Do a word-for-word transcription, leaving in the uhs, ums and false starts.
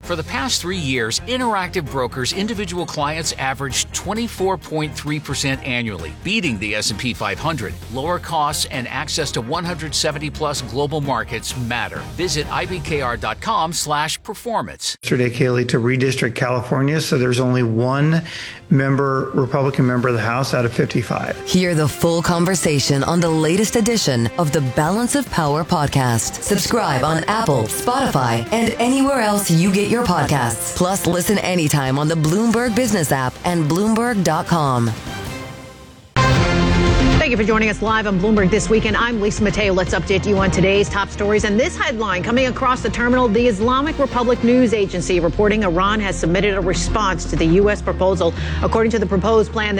For the past three years, Interactive Brokers individual clients averaged twenty-four point three percent annually, beating the S and P five hundred. Lower costs and access to one hundred seventy plus global markets matter. Visit I B K R dot com slash performance. Yesterday, Kaylee, to redistrict California, so there's only one member, Republican member of the House out of fifty-five. Hear the full conversation on the latest edition of the Balance of Power podcast. Subscribe on Apple, Spotify, and anywhere else you get your podcasts. Plus, listen anytime on the Bloomberg Business app and Bloomberg dot com. Thank you for joining us live on Bloomberg This Weekend. I'm Lisa Mateo. Let's update you on today's top stories. And this headline coming across the terminal, the Islamic Republic News Agency reporting Iran has submitted a response to the U S proposal. According to the proposed plan,